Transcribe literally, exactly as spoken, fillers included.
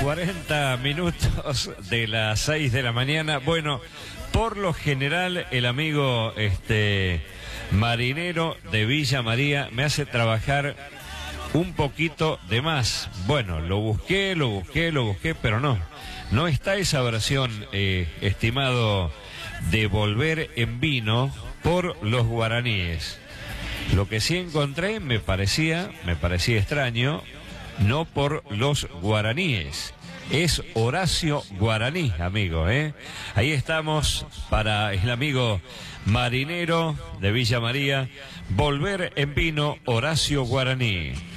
cuarenta minutos de las seis de la mañana. Bueno, por lo general el amigo este marinero de Villa María me hace trabajar un poquito de más. Bueno, lo busqué, lo busqué, lo busqué, pero no. No está esa versión, eh, estimado, de Volver en Vino por los guaraníes. Lo que sí encontré me parecía, me parecía extraño, no por los guaraníes. Es Horacio Guaraní, amigo, ¿eh? Ahí estamos para el amigo marinero de Villa María. Volver en Vino, Horacio Guaraní.